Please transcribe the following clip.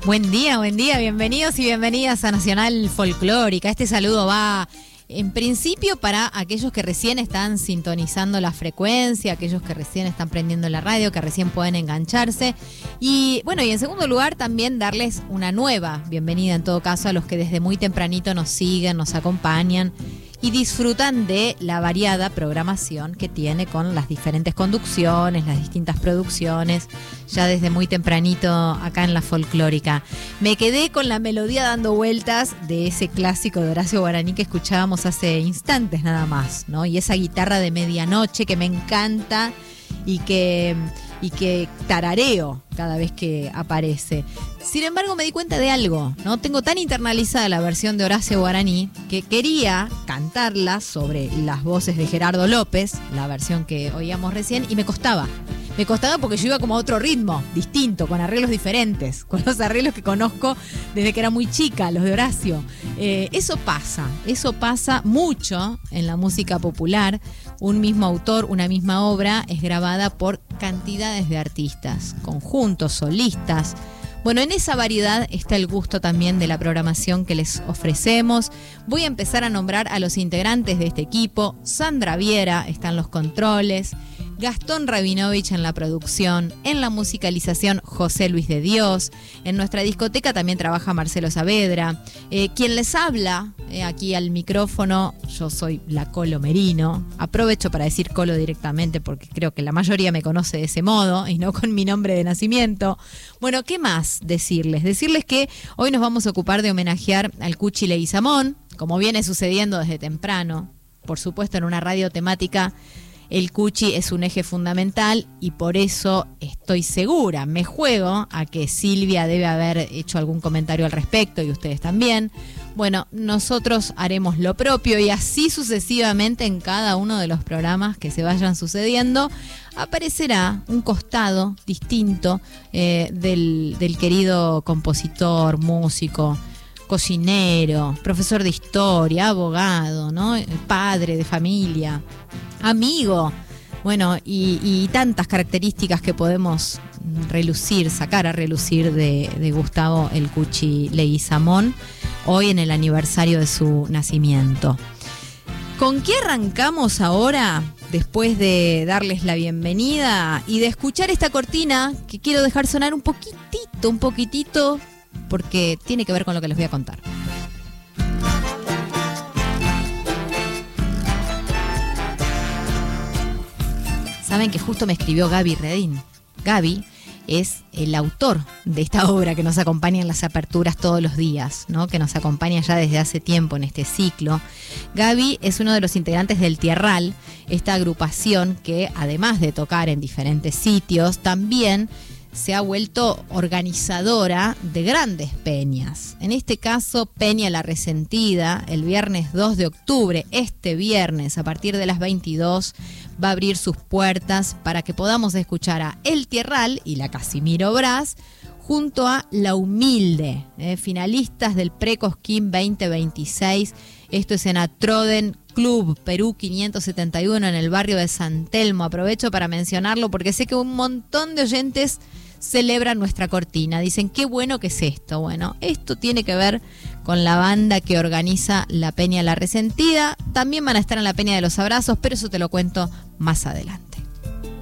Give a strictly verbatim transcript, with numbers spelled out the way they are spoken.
Buen día, buen día, bienvenidos y bienvenidas a Nacional Folclórica. Este saludo va en principio para aquellos que recién están sintonizando la frecuencia, aquellos que recién están prendiendo la radio, que recién pueden engancharse. Y bueno, y en segundo lugar también darles una nueva bienvenida en todo caso a los que desde muy tempranito nos siguen, nos acompañan y disfrutan de la variada programación que tiene con las diferentes conducciones, las distintas producciones, ya desde muy tempranito acá en la Folclórica. Me quedé con la melodía dando vueltas de ese clásico de Horacio Guaraní que escuchábamos hace instantes nada más, ¿no? Y esa guitarra de medianoche que me encanta y que, y que tarareo cada vez que aparece. Sin embargo, me di cuenta de algo, ¿no? Tengo tan internalizada la versión de Horacio Guaraní que quería cantarla sobre las voces de Gerardo López, la versión que oíamos recién, y me costaba. Me costaba porque yo iba como a otro ritmo, distinto, con arreglos diferentes, con los arreglos que conozco desde que era muy chica, los de Horacio. Eh, eso pasa, eso pasa mucho en la música popular. Un mismo autor, una misma obra es grabada por cantidades de artistas, conjuntos, solistas. Bueno, en esa variedad está el gusto también de la programación que les ofrecemos. Voy a empezar a nombrar a los integrantes de este equipo. Sandra Viera está en los controles, Gastón Rabinovich en la producción, en la musicalización José Luis de Dios, en nuestra discoteca también trabaja Marcelo Saavedra. Eh, quien les habla eh, aquí al micrófono, yo soy la Colo Merino. Aprovecho para decir Colo directamente porque creo que la mayoría me conoce de ese modo y no con mi nombre de nacimiento. Bueno, ¿qué más decirles? Decirles que hoy nos vamos a ocupar de homenajear al Cuchi Leguizamón, como viene sucediendo desde temprano, por supuesto en una radio temática. El Cuchi es un eje fundamental y por eso estoy segura, me juego a que Silvia debe haber hecho algún comentario al respecto y ustedes también. Bueno, nosotros haremos lo propio y así sucesivamente en cada uno de los programas que se vayan sucediendo aparecerá un costado distinto eh, del, del querido compositor, músico, cocinero, profesor de historia, abogado, ¿no? Padre de familia, amigo, bueno, y, y tantas características que podemos relucir, sacar a relucir de, de Gustavo el Cuchi Leguizamón, hoy en el aniversario de su nacimiento. ¿Con qué arrancamos ahora? Después de darles la bienvenida y de escuchar esta cortina que quiero dejar sonar un poquitito, un poquitito, porque tiene que ver con lo que les voy a contar. Saben que justo me escribió Gaby Redín. Gaby es el autor de esta obra que nos acompaña en las aperturas todos los días, ¿no? Que nos acompaña ya desde hace tiempo en este ciclo. Gaby es uno de los integrantes del Tierral, esta agrupación que además de tocar en diferentes sitios, también se ha vuelto organizadora de grandes peñas. En este caso, Peña La Resentida, el viernes dos de octubre, este viernes, a partir de las veintidós, va a abrir sus puertas para que podamos escuchar a El Tierral y la Casimiro Brás junto a La Humilde, eh, finalistas del Precosquín veinte veintiséis. Esto es en Atroden Club Perú quinientos setenta y uno en el barrio de San Telmo. Aprovecho para mencionarlo porque sé que un montón de oyentes celebran nuestra cortina. Dicen, qué bueno que es esto. Bueno, esto tiene que ver con la banda que organiza la Peña La Resentida. También van a estar en la Peña de los Abrazos, pero eso te lo cuento más adelante.